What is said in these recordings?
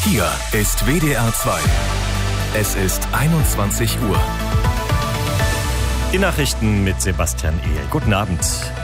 Hier ist WDR 2. Es ist 21 Uhr. Die Nachrichten mit Sebastian Ehl. Guten Abend.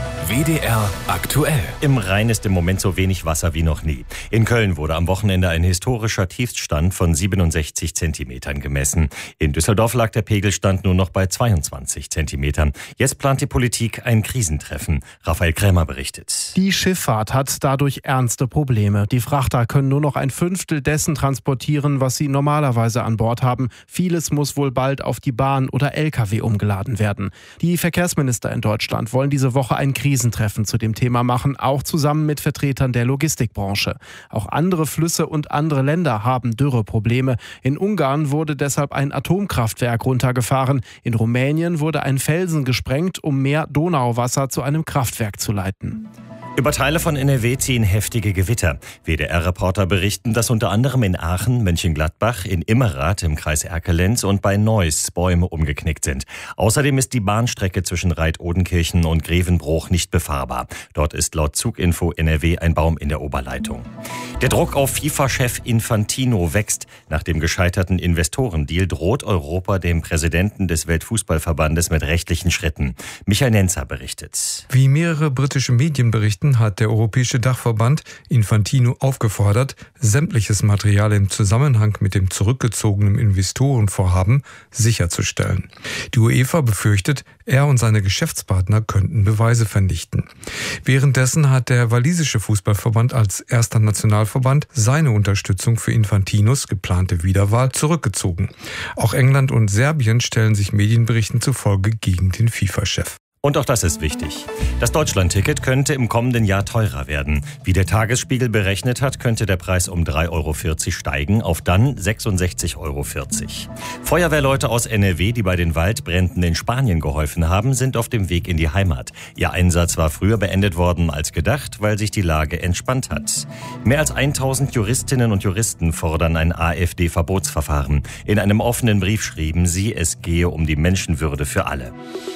WDR aktuell. Im Rhein ist im Moment so wenig Wasser wie noch nie. In Köln wurde am Wochenende ein historischer Tiefststand von 67 Zentimetern gemessen. In Düsseldorf lag der Pegelstand nur noch bei 22 Zentimetern. Jetzt plant die Politik ein Krisentreffen. Raphael Krämer berichtet. Die Schifffahrt hat dadurch ernste Probleme. Die Frachter können nur noch ein Fünftel dessen transportieren, was sie normalerweise an Bord haben. Vieles muss wohl bald auf die Bahn oder LKW umgeladen werden. Die Verkehrsminister in Deutschland wollen diese Woche ein Krisentreffen zu dem Thema machen, auch zusammen mit Vertretern der Logistikbranche. Auch andere Flüsse und andere Länder haben Dürreprobleme. In Ungarn wurde deshalb ein Atomkraftwerk runtergefahren. In Rumänien wurde ein Felsen gesprengt, um mehr Donauwasser zu einem Kraftwerk zu leiten. Über Teile von NRW ziehen heftige Gewitter. WDR-Reporter berichten, dass unter anderem in Aachen, Mönchengladbach, in Immerath im Kreis Erkelenz und bei Neuss Bäume umgeknickt sind. Außerdem ist die Bahnstrecke zwischen Reit-Odenkirchen und Grevenbroich nicht befahrbar. Dort ist laut Zuginfo NRW ein Baum in der Oberleitung. Der Druck auf FIFA-Chef Infantino wächst. Nach dem gescheiterten Investorendeal droht Europa dem Präsidenten des Weltfußballverbandes mit rechtlichen Schritten. Michael Nenzer berichtet. Wie mehrere britische Medien berichten, hat der Europäische Dachverband Infantino aufgefordert, sämtliches Material im Zusammenhang mit dem zurückgezogenen Investorenvorhaben sicherzustellen. Die UEFA befürchtet, er und seine Geschäftspartner könnten Beweise vernichten. Währenddessen hat der walisische Fußballverband als erster Nationalverband seine Unterstützung für Infantinos geplante Wiederwahl zurückgezogen. Auch England und Serbien stellen sich Medienberichten zufolge gegen den FIFA-Chef. Und auch das ist wichtig. Das Deutschlandticket könnte im kommenden Jahr teurer werden. Wie der Tagesspiegel berechnet hat, könnte der Preis um 3,40 € steigen, auf dann 66,40 €. Feuerwehrleute aus NRW, die bei den Waldbränden in Spanien geholfen haben, sind auf dem Weg in die Heimat. Ihr Einsatz war früher beendet worden als gedacht, weil sich die Lage entspannt hat. Mehr als 1000 Juristinnen und Juristen fordern ein AfD-Verbotsverfahren. In einem offenen Brief schrieben sie, es gehe um die Menschenwürde für alle.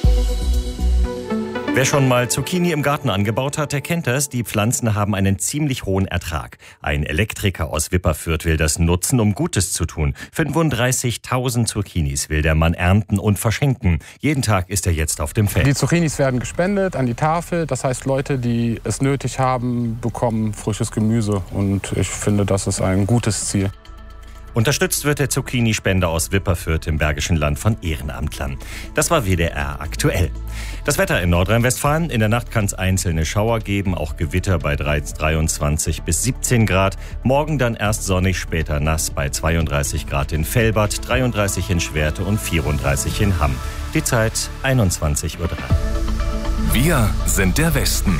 Wer schon mal Zucchini im Garten angebaut hat, der kennt das. Die Pflanzen haben einen ziemlich hohen Ertrag. Ein Elektriker aus Wipperfürth will das nutzen, um Gutes zu tun. 35.000 Zucchinis will der Mann ernten und verschenken. Jeden Tag ist er jetzt auf dem Feld. Die Zucchinis werden gespendet an die Tafel. Das heißt, Leute, die es nötig haben, bekommen frisches Gemüse. Und ich finde, das ist ein gutes Ziel. Unterstützt wird der Zucchini-Spender aus Wipperfürth im Bergischen Land von Ehrenamtlern. Das war WDR aktuell. Das Wetter in Nordrhein-Westfalen. In der Nacht kann es einzelne Schauer geben, auch Gewitter bei 23 bis 17 Grad. Morgen dann erst sonnig, später nass bei 32 Grad in Velbert, 33 in Schwerte und 34 in Hamm. Die Zeit 21:03 Uhr. Wir sind der Westen.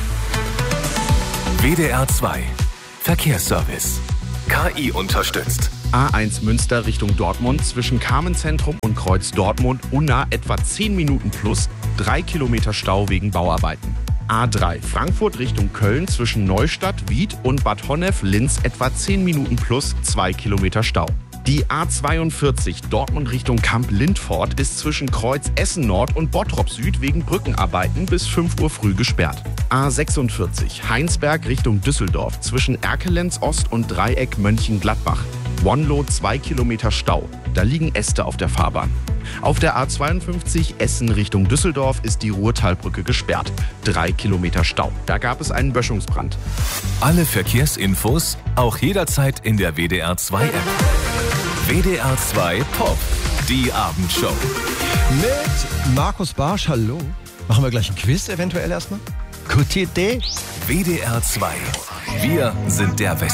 WDR 2 Verkehrsservice. KI unterstützt. A1 Münster Richtung Dortmund zwischen Carmenzentrum und Kreuz Dortmund Unna etwa 10 Minuten plus 3 Kilometer Stau wegen Bauarbeiten. A3 Frankfurt Richtung Köln zwischen Neustadt, Wied und Bad Honnef-Linz etwa 10 Minuten plus 2 Kilometer Stau. Die A42 Dortmund Richtung Kamp-Lindfort ist zwischen Kreuz Essen Nord und Bottrop Süd wegen Brückenarbeiten bis 5 Uhr früh gesperrt. A46 Heinsberg Richtung Düsseldorf zwischen Erkelenz Ost und Dreieck Mönchengladbach. One-Load 2 Kilometer Stau. Da liegen Äste auf der Fahrbahn. Auf der A52 Essen Richtung Düsseldorf ist die Ruhrtalbrücke gesperrt. 3 Kilometer Stau. Da gab es einen Böschungsbrand. Alle Verkehrsinfos auch jederzeit in der WDR 2 App. WDR 2 Pop, die Abendshow. Mit Markus Barsch, hallo. Machen wir gleich ein Quiz eventuell erstmal? Gute Idee. WDR 2. Wir sind der Westen.